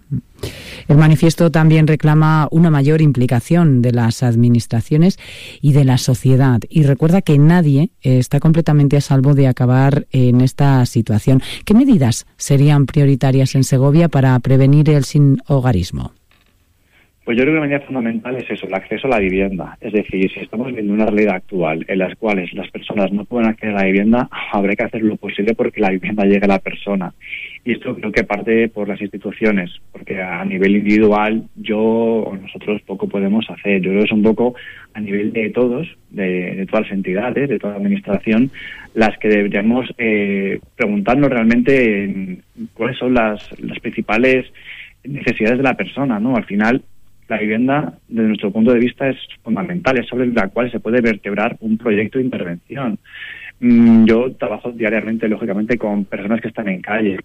El manifiesto también reclama una mayor implicación de las administraciones y de la sociedad y recuerda que nadie está completamente a salvo de acabar en esta situación. ¿Qué medidas serían prioritarias en Segovia para prevenir el sinhogarismo? Pues yo creo que la medida fundamental es eso, el acceso a la vivienda. Es decir, si estamos viendo una realidad actual en las cuales las personas no pueden acceder a la vivienda, habrá que hacer lo posible porque la vivienda llegue a la persona. Y esto creo que parte por las instituciones, porque a nivel individual yo o nosotros poco podemos hacer. Yo creo que es un poco a nivel de todos, de, de todas las entidades, de toda la administración, las que deberíamos eh, preguntarnos realmente en cuáles son las, las principales necesidades de la persona, ¿no? Al final, la vivienda, desde nuestro punto de vista, es fundamental, es sobre la cual se puede vertebrar un proyecto de intervención. Mm, yo trabajo diariamente, lógicamente, con personas que están en calle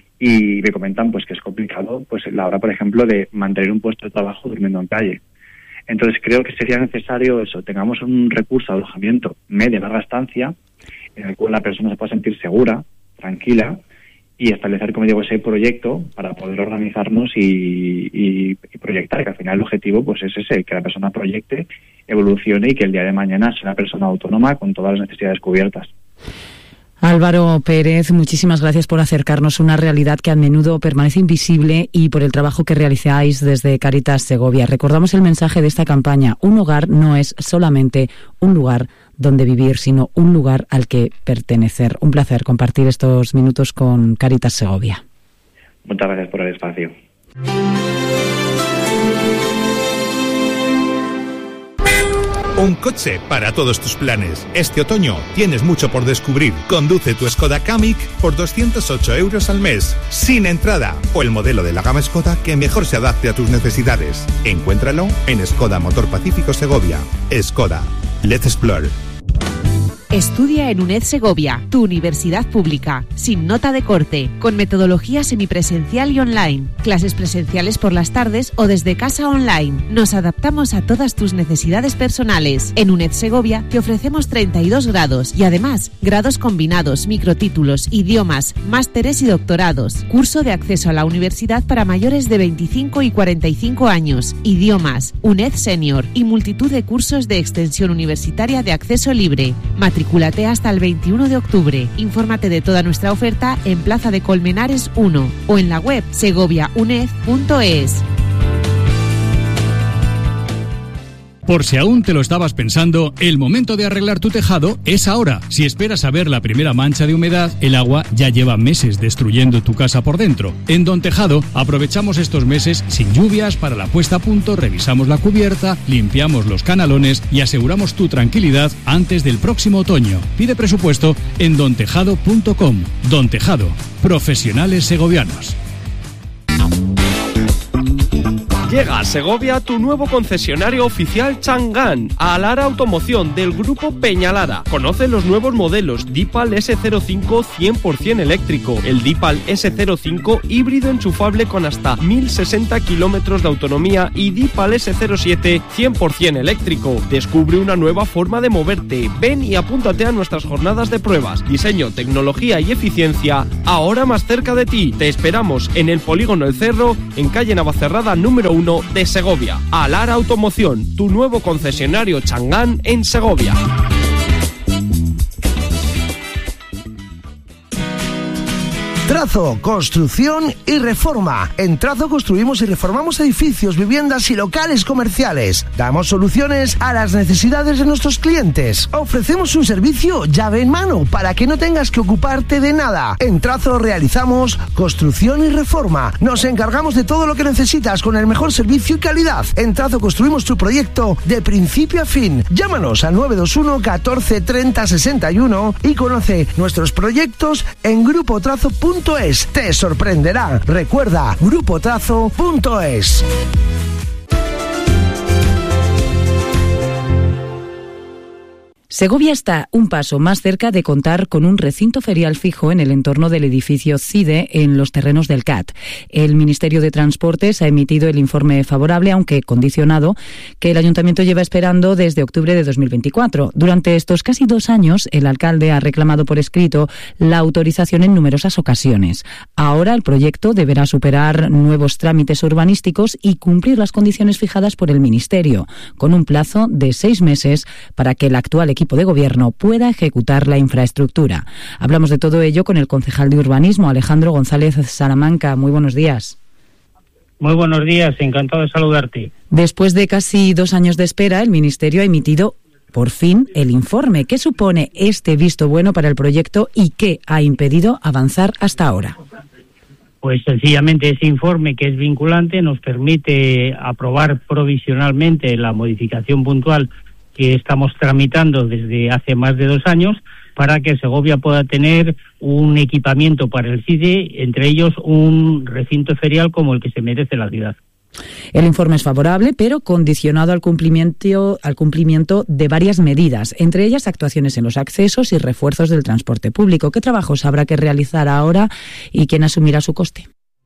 y me comentan pues que es complicado pues la hora, por ejemplo, de mantener un puesto de trabajo durmiendo en calle. Entonces creo que sería necesario eso, tengamos un recurso de alojamiento media larga estancia en el cual la persona se pueda sentir segura, tranquila, y establecer, como digo, ese proyecto para poder organizarnos y, y, y proyectar, que al final el objetivo pues es ese, que la persona proyecte, evolucione y que el día de mañana sea una persona autónoma con todas las necesidades cubiertas. Álvaro Pérez, muchísimas gracias por acercarnos a una realidad que a menudo permanece invisible y por el trabajo que realizáis desde Cáritas Segovia. Recordamos el mensaje de esta campaña: un hogar no es solamente un lugar donde vivir, sino un lugar al que pertenecer. Un placer compartir estos minutos con Cáritas Segovia. Muchas gracias por el espacio. Un coche para todos tus planes. Este otoño tienes mucho por descubrir. Conduce tu Skoda Kamiq por doscientos ocho euros al mes, sin entrada, o el modelo de la gama Skoda que mejor se adapte a tus necesidades. Encuéntralo en Skoda Motor Pacífico Segovia. Skoda. Let's explore. Estudia en UNED Segovia, tu universidad pública, sin nota de corte, con metodología semipresencial y online, clases presenciales por las tardes o desde casa online. Nos adaptamos a todas tus necesidades personales. En UNED Segovia te ofrecemos treinta y dos grados y además grados combinados, microtítulos, idiomas, másteres y doctorados. Curso de acceso a la universidad para mayores de veinticinco y cuarenta y cinco años, idiomas, UNED Senior y multitud de cursos de extensión universitaria de acceso libre. Matrícula Matricúlate hasta el veintiuno de octubre. Infórmate de toda nuestra oferta en Plaza de Colmenares uno o en la web segovia uned punto es. Por si aún te lo estabas pensando, el momento de arreglar tu tejado es ahora. Si esperas a ver la primera mancha de humedad, el agua ya lleva meses destruyendo tu casa por dentro. En Don Tejado aprovechamos estos meses sin lluvias para la puesta a punto, revisamos la cubierta, limpiamos los canalones y aseguramos tu tranquilidad antes del próximo otoño. Pide presupuesto en don tejado punto com. Don Tejado, profesionales segovianos. Llega a Segovia tu nuevo concesionario oficial Chang'an, a Lara Automoción del grupo Peñalara. Conoce los nuevos modelos Deepal ese cero cinco cien por ciento eléctrico, el Deepal ese cero cinco híbrido enchufable con hasta mil sesenta kilómetros de autonomía y Deepal ese cero siete cien por ciento eléctrico. Descubre una nueva forma de moverte. Ven y apúntate a nuestras jornadas de pruebas. Diseño, tecnología y eficiencia ahora más cerca de ti. Te esperamos en el Polígono El Cerro, en calle Navacerrada número uno de Segovia. Alara Automoción, tu nuevo concesionario Chang'an en Segovia. Trazo, construcción y reforma. En Trazo construimos y reformamos edificios, viviendas y locales comerciales. Damos soluciones a las necesidades de nuestros clientes. Ofrecemos un servicio llave en mano para que no tengas que ocuparte de nada. En Trazo realizamos construcción y reforma. Nos encargamos de todo lo que necesitas con el mejor servicio y calidad. En Trazo construimos tu proyecto de principio a fin. Llámanos al nueve dos uno catorce treinta sesenta y uno y conoce nuestros proyectos en grupo trazo punto es. Te sorprenderá. Recuerda, grupo trazo punto es. Segovia está un paso más cerca de contar con un recinto ferial fijo en el entorno del edificio CIDE en los terrenos del C A T. El Ministerio de Transportes ha emitido el informe favorable, aunque condicionado, que el Ayuntamiento lleva esperando desde octubre de dos mil veinticuatro. Durante estos casi dos años, el alcalde ha reclamado por escrito la autorización en numerosas ocasiones. Ahora el proyecto deberá superar nuevos trámites urbanísticos y cumplir las condiciones fijadas por el Ministerio, con un plazo de seis meses para que el actual equipo de gobierno pueda ejecutar la infraestructura. Hablamos de todo ello con el concejal de urbanismo, Alejandro González Salamanca. Muy buenos días. Muy buenos días, encantado de saludarte. Después de casi dos años de espera, el Ministerio ha emitido por fin el informe. ¿Qué supone este visto bueno para el proyecto y qué ha impedido avanzar hasta ahora? Pues sencillamente ese informe, que es vinculante, nos permite aprobar provisionalmente la modificación puntual que estamos tramitando desde hace más de dos años para que Segovia pueda tener un equipamiento para el CIDE, entre ellos un recinto ferial como el que se merece la ciudad. El informe es favorable, pero condicionado al cumplimiento, al cumplimiento de varias medidas, entre ellas actuaciones en los accesos y refuerzos del transporte público. ¿Qué trabajos habrá que realizar ahora y quién asumirá su coste?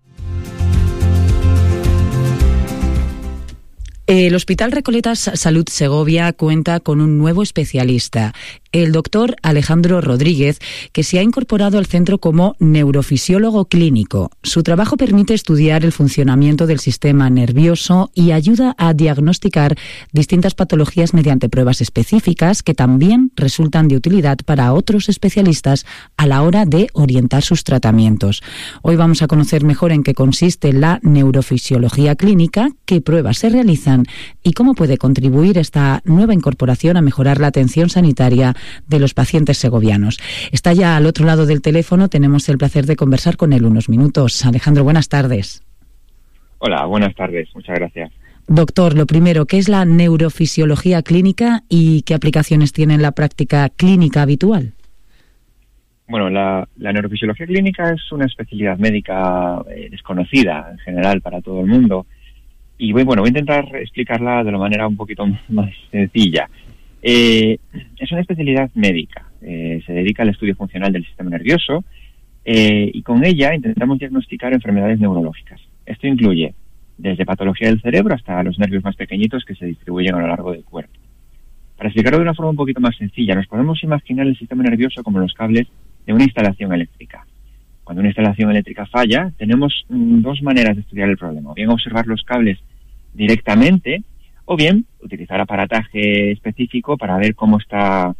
El Hospital Recoletas Salud Segovia cuenta con un nuevo especialista, el doctor Alejandro Rodríguez, que se ha incorporado al centro como neurofisiólogo clínico. Su trabajo permite estudiar el funcionamiento del sistema nervioso y ayuda a diagnosticar distintas patologías mediante pruebas específicas que también resultan de utilidad para otros especialistas a la hora de orientar sus tratamientos. Hoy vamos a conocer mejor en qué consiste la neurofisiología clínica, qué pruebas se realizan y cómo puede contribuir esta nueva incorporación a mejorar la atención sanitaria de los pacientes segovianos. Está ya al otro lado del teléfono, tenemos el placer de conversar con él unos minutos. Alejandro, buenas tardes. Hola, buenas tardes, muchas gracias. Doctor, lo primero, ¿qué es la neurofisiología clínica y qué aplicaciones tiene en la práctica clínica habitual? Bueno, la, la neurofisiología clínica es una especialidad médica eh, desconocida en general para todo el mundo. Y bueno, voy a intentar explicarla de la manera un poquito más sencilla. Eh, es una especialidad médica, eh, se dedica al estudio funcional del sistema nervioso eh, y con ella intentamos diagnosticar enfermedades neurológicas. Esto incluye desde patología del cerebro hasta los nervios más pequeñitos que se distribuyen a lo largo del cuerpo. Para explicarlo de una forma un poquito más sencilla, nos podemos imaginar el sistema nervioso como los cables de una instalación eléctrica. Cuando una instalación eléctrica falla, tenemos mm, dos maneras de estudiar el problema. O bien observar los cables directamente, o bien utilizar aparataje específico para ver cómo está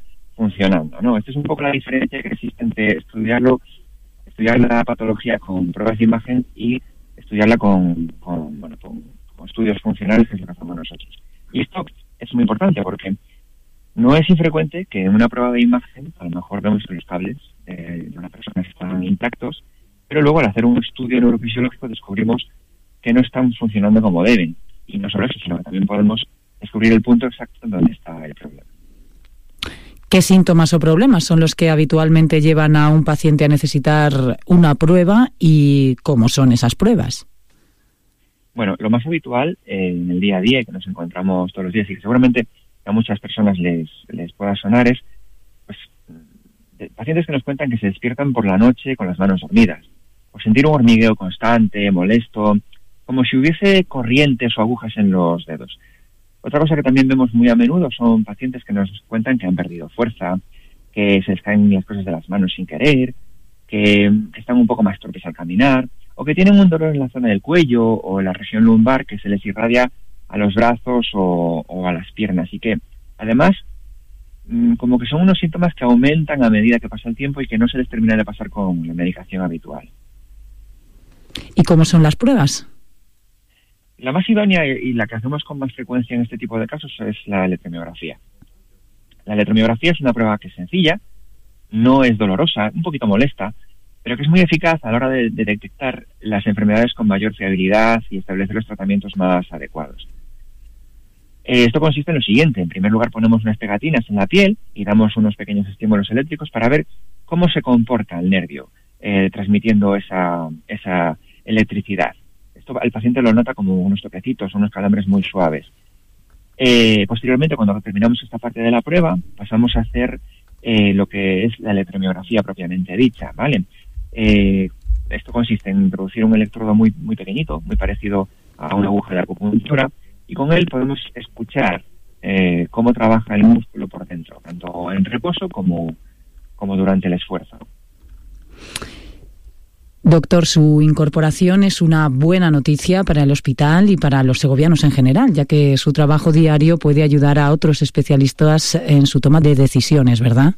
funcionando, ¿no? Esta es un poco la diferencia que existe entre estudiarlo, estudiar la patología con pruebas de imagen y estudiarla con, con, bueno, con, con estudios funcionales, que es lo que hacemos nosotros. Y esto es muy importante porque no es infrecuente que en una prueba de imagen a lo mejor vemos que los cables eh, de una persona están intactos, pero luego al hacer un estudio neurofisiológico descubrimos que no están funcionando como deben. Y no solo eso, sino que también podemos descubrir el punto exacto en donde está el problema. ¿Qué síntomas o problemas son los que habitualmente llevan a un paciente a necesitar una prueba y cómo son esas pruebas? Bueno, lo más habitual eh, en el día a día, que nos encontramos todos los días y que seguramente a muchas personas les, les pueda sonar, es pues, de pacientes que nos cuentan que se despiertan por la noche con las manos dormidas, o sentir un hormigueo constante, molesto, como si hubiese corrientes o agujas en los dedos. Otra cosa que también vemos muy a menudo son pacientes que nos cuentan que han perdido fuerza, que se les caen las cosas de las manos sin querer, que, que están un poco más torpes al caminar, o que tienen un dolor en la zona del cuello o en la región lumbar que se les irradia a los brazos o, o a las piernas. Y que, además, mmm, como que son unos síntomas que aumentan a medida que pasa el tiempo y que no se les termina de pasar con la medicación habitual. ¿Y cómo son las pruebas? La más idónea y la que hacemos con más frecuencia en este tipo de casos es la electromiografía. La electromiografía es una prueba que es sencilla, no es dolorosa, un poquito molesta, pero que es muy eficaz a la hora de, de detectar las enfermedades con mayor fiabilidad y establecer los tratamientos más adecuados. Eh, esto consiste en lo siguiente. En primer lugar, ponemos unas pegatinas en la piel y damos unos pequeños estímulos eléctricos para ver cómo se comporta el nervio, eh, transmitiendo esa, esa electricidad. Esto el paciente lo nota como unos toquecitos, unos calambres muy suaves. Eh, posteriormente, cuando terminamos esta parte de la prueba, pasamos a hacer eh, lo que es la electromiografía propiamente dicha, ¿vale? Eh, esto consiste en introducir un electrodo muy, muy pequeñito, muy parecido a una aguja de acupuntura, y con él podemos escuchar eh, cómo trabaja el músculo por dentro, tanto en reposo como, como durante el esfuerzo. Doctor, su incorporación es una buena noticia para el hospital y para los segovianos en general, ya que su trabajo diario puede ayudar a otros especialistas en su toma de decisiones, ¿verdad?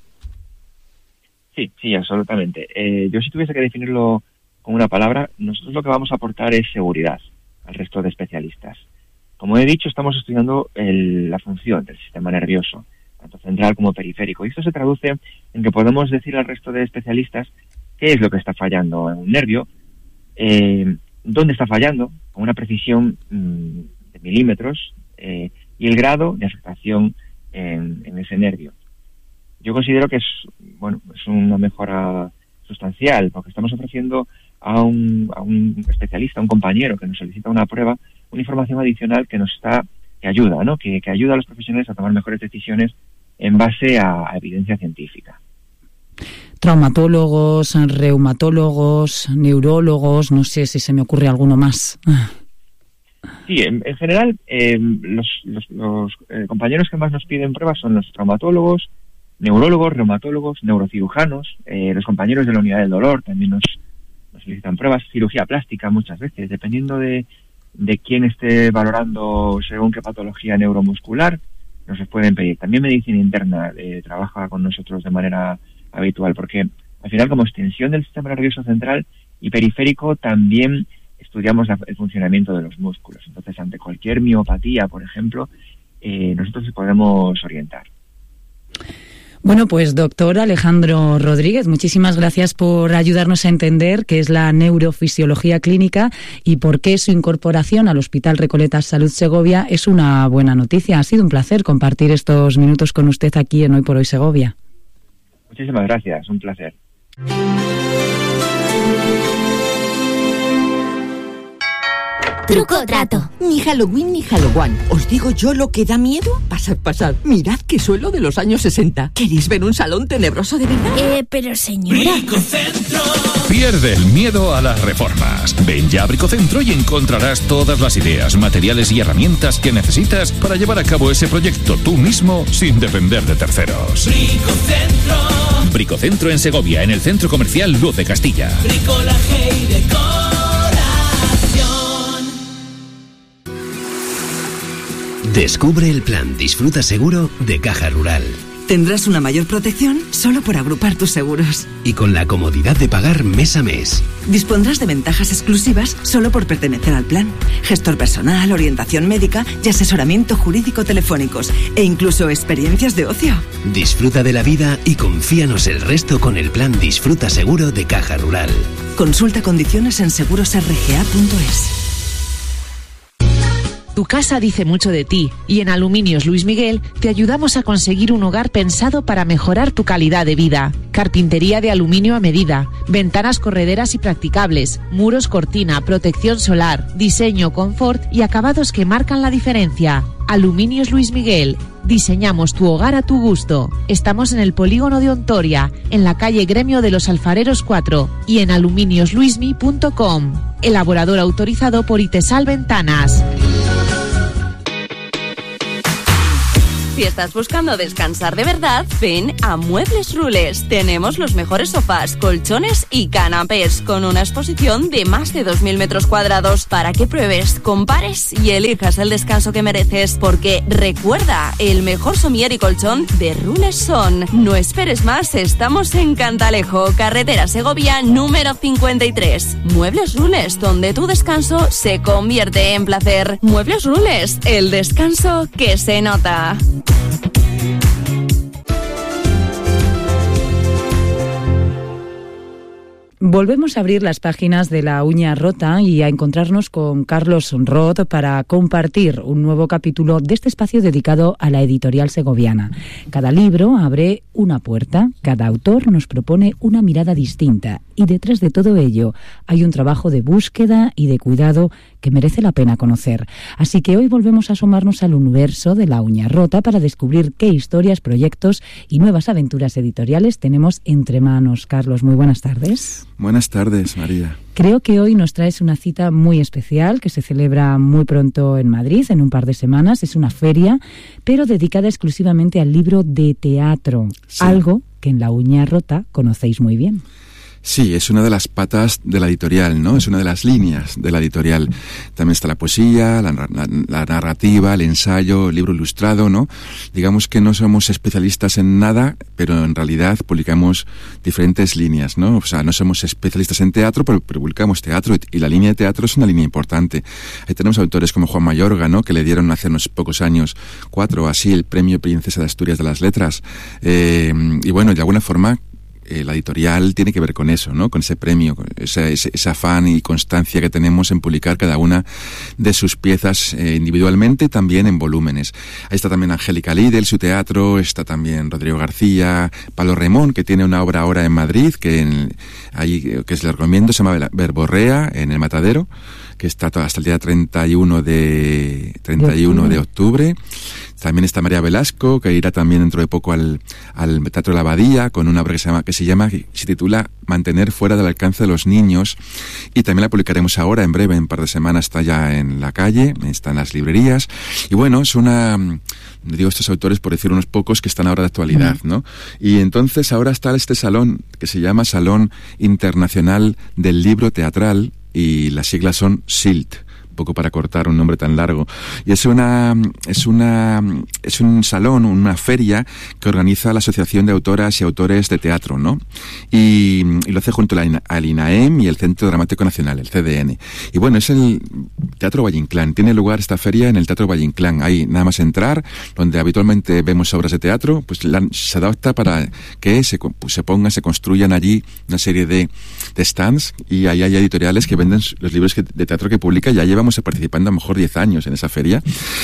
Sí, sí, absolutamente. Eh, yo si tuviese que definirlo con una palabra, nosotros lo que vamos a aportar es seguridad al resto de especialistas. Como he dicho, estamos estudiando el, la función del sistema nervioso, tanto central como periférico, y esto se traduce en que podemos decir al resto de especialistas qué es lo que está fallando en un nervio, eh, dónde está fallando, con una precisión mmm, de milímetros, eh, y el grado de afectación en, en ese nervio. Yo considero que es, bueno, es una mejora sustancial, porque estamos ofreciendo a un, a un especialista, a un compañero que nos solicita una prueba, una información adicional que nos está, que ayuda, ¿no? Que, que ayuda a los profesionales a tomar mejores decisiones en base a, a evidencia científica. Traumatólogos, reumatólogos, neurólogos, no sé si se me ocurre alguno más. Sí, en, en general, eh, los, los, los eh, compañeros que más nos piden pruebas son los traumatólogos, neurólogos, reumatólogos, neurocirujanos, eh, los compañeros de la unidad del dolor también nos, nos solicitan pruebas, cirugía plástica muchas veces, dependiendo de, de quién esté valorando según qué patología neuromuscular, nos los pueden pedir. También medicina interna eh, trabaja con nosotros de manera habitual, porque al final como extensión del sistema nervioso central y periférico también estudiamos la, el funcionamiento de los músculos. Entonces, ante cualquier miopatía, por ejemplo, eh, nosotros podemos orientar. Bueno, pues doctor Alejandro Rodríguez, muchísimas gracias por ayudarnos a entender qué es la neurofisiología clínica y por qué su incorporación al Hospital Recoletas Salud Segovia es una buena noticia. Ha sido un placer compartir estos minutos con usted aquí en Hoy por Hoy Segovia. Muchísimas gracias, un placer. Truco o trato. Ni Halloween ni Halloween. ¿Os digo yo lo que da miedo? Pasad, pasad. Mirad qué suelo de los años sesenta. ¿Queréis ver un salón tenebroso de verdad? Eh, pero señora... Bricocentro. Pierde el miedo a las reformas. Ven ya a Bricocentro y encontrarás todas las ideas, materiales y herramientas que necesitas para llevar a cabo ese proyecto tú mismo sin depender de terceros. Bricocentro. Bricocentro en Segovia, en el Centro Comercial Luz de Castilla. Bricolaje y decoración. Descubre el plan Disfruta Seguro de Caja Rural. Tendrás una mayor protección solo por agrupar tus seguros. Y con la comodidad de pagar mes a mes. Dispondrás de ventajas exclusivas solo por pertenecer al plan. Gestor personal, orientación médica y asesoramiento jurídico telefónicos. E incluso experiencias de ocio. Disfruta de la vida y confíanos el resto con el plan Disfruta Seguro de Caja Rural. Consulta condiciones en seguros r g a punto es. Tu casa dice mucho de ti y en Aluminios Luis Miguel te ayudamos a conseguir un hogar pensado para mejorar tu calidad de vida. Carpintería de aluminio a medida, ventanas correderas y practicables, muros cortina, protección solar, diseño, confort y acabados que marcan la diferencia. Aluminios Luis Miguel. Diseñamos tu hogar a tu gusto. Estamos en el polígono de Ontoria, en la calle Gremio de los Alfareros cuatro y en aluminios luismi punto com. Elaborador autorizado por Itesal Ventanas. Si estás buscando descansar de verdad, ven a Muebles Rules. Tenemos los mejores sofás, colchones y canapés, con una exposición de más de dos mil metros cuadrados para que pruebes, compares y elijas el descanso que mereces. Porque recuerda, el mejor somier y colchón de Rules son. No esperes más, estamos en Cantalejo, carretera Segovia número cincuenta y tres. Muebles Rules, donde tu descanso se convierte en placer. Muebles Rules, el descanso que se nota. Volvemos a abrir las páginas de La Uña Rota y a encontrarnos con Carlos Roth para compartir un nuevo capítulo de este espacio dedicado a la editorial segoviana. Cada libro abre una puerta, cada autor nos propone una mirada distinta y detrás de todo ello hay un trabajo de búsqueda y de cuidado que merece la pena conocer. Así que hoy volvemos a asomarnos al universo de La Uña Rota para descubrir qué historias, proyectos y nuevas aventuras editoriales tenemos entre manos. Carlos, muy buenas tardes. Buenas tardes, María. Creo que hoy nos traes una cita muy especial que se celebra muy pronto en Madrid, en un par de semanas. Es una feria, pero dedicada exclusivamente al libro de teatro, sí. Algo que en La Uña Rota conocéis muy bien. Sí, es una de las patas de la editorial, ¿no? Es una de las líneas de la editorial. También está la poesía, la, la, la narrativa, el ensayo, el libro ilustrado, ¿no? Digamos que no somos especialistas en nada, pero en realidad publicamos diferentes líneas, ¿no? O sea, no somos especialistas en teatro, pero, pero publicamos teatro y la línea de teatro es una línea importante. Ahí tenemos autores como Juan Mayorga, ¿no? Que le dieron hace unos pocos años, cuatro o así, el premio Princesa de Asturias de las Letras. Eh, y bueno, de alguna forma, Eh, la editorial tiene que ver con eso, ¿no? Con ese premio, con ese, ese, ese afán y constancia que tenemos en publicar cada una de sus piezas eh, individualmente y también en volúmenes. Ahí está también Angélica Lidl, su teatro, está también Rodrigo García, Pablo Remón, que tiene una obra ahora en Madrid, que en, ahí, que les recomiendo, se llama Verborrea, en el Matadero, que está hasta el día treinta y uno de octubre. También está María Velasco, que irá también dentro de poco al, al Teatro de la Abadía, con una obra que se llama, que se llama, que se titula Mantener fuera del alcance de los niños, y también la publicaremos ahora, en breve, en un par de semanas está ya en la calle, está en las librerías, y bueno, es una, digo estos autores por decir unos pocos que están ahora de actualidad, ¿no? Y entonces ahora está este salón, que se llama Salón Internacional del Libro Teatral, y las siglas son S I L T, poco para cortar un nombre tan largo. Y es una es una es un salón, una feria que organiza la Asociación de Autoras y Autores de Teatro, ¿no? Y, y lo hace junto al INAEM y el Centro Dramático Nacional, el C D N. Y bueno, es el Teatro Valle Inclán. Tiene lugar esta feria en el Teatro Valle Inclán. Ahí nada más entrar, donde habitualmente vemos obras de teatro, pues la, se adapta para que se, se pongan, se construyan allí una serie de, de stands, y ahí hay editoriales que venden los libros que, de teatro que publica. Ya llevamos participando a lo mejor diez años en esa feria.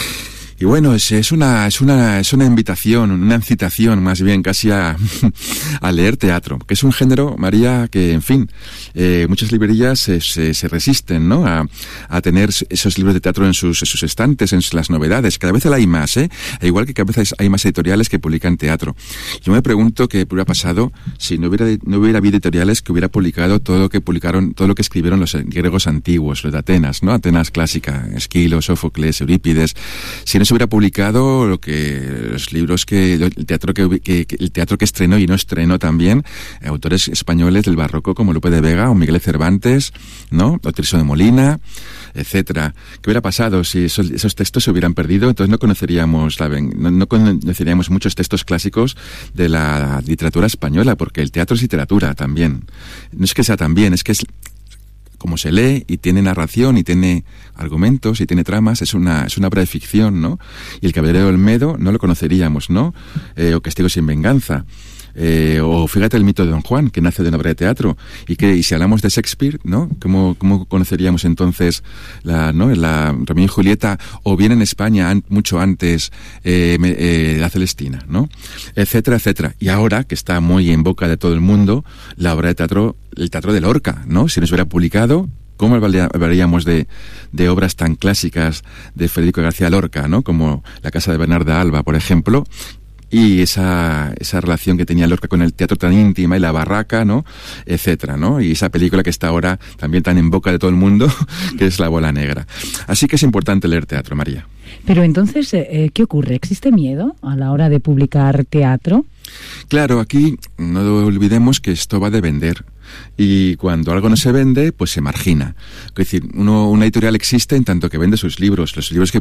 Y bueno, es, es una es una es una invitación, una incitación más bien casi a, a leer teatro, que es un género, María, que en fin, eh, muchas librerías se, se, se resisten, ¿no? A, a tener esos libros de teatro en sus, en sus estantes, en las novedades. Cada vez hay más, ¿eh? E igual que cada vez hay más editoriales que publican teatro. Yo me pregunto qué hubiera pasado si no hubiera no hubiera habido editoriales que hubiera publicado todo lo que publicaron, todo lo que escribieron los griegos antiguos, los de Atenas, ¿no? Atenas clásica, Esquilo, Sófocles, Eurípides. Si no se se hubiera publicado lo que los libros que el teatro que, que, que el teatro que estrenó y no estrenó también autores españoles del barroco como Lope de Vega o Miguel de Cervantes, ¿no? O Tirso de Molina, etcétera. ¿Qué hubiera pasado si esos, esos textos se hubieran perdido? Entonces no conoceríamos la, no, no conoceríamos muchos textos clásicos de la literatura española, porque el teatro es literatura también. No es que sea también, es que es como se lee y tiene narración y tiene argumentos y tiene tramas, es una es una obra de ficción, ¿no? Y El Caballero del Olmedo no lo conoceríamos, ¿no? Eh, o Castigo sin venganza. Eh, o fíjate el mito de Don Juan, que nace de una obra de teatro. Y que y si hablamos de Shakespeare, ¿no? ¿Cómo, cómo conoceríamos entonces la, ¿no? la Romeo y Julieta, o bien en España an, mucho antes eh, eh, la Celestina, ¿no? Etcétera, etcétera. Y ahora, que está muy en boca de todo el mundo, la obra de teatro, el teatro de Lorca, ¿no? Si nos hubiera publicado, ¿cómo hablaríamos de, de obras tan clásicas de Federico García Lorca, ¿no? Como La Casa de Bernarda Alba, por ejemplo, y esa esa relación que tenía Lorca con el teatro tan íntima y la barraca, ¿no? Etcétera, ¿no? Y esa película que está ahora también tan en boca de todo el mundo, que es La Bola Negra. Así que es importante leer teatro, María. Pero entonces, eh, ¿qué ocurre? ¿Existe miedo a la hora de publicar teatro? Claro, aquí no olvidemos que esto va de vender. Y cuando algo no se vende, pues se margina. Es decir, uno, una editorial existe en tanto que vende sus libros. Los libros que